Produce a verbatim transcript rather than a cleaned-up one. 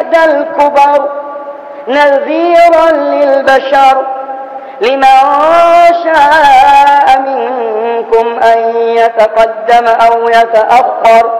أشد الكبر نذيرا للبشر لمن شاء منكم أن يتقدم أو يتأخر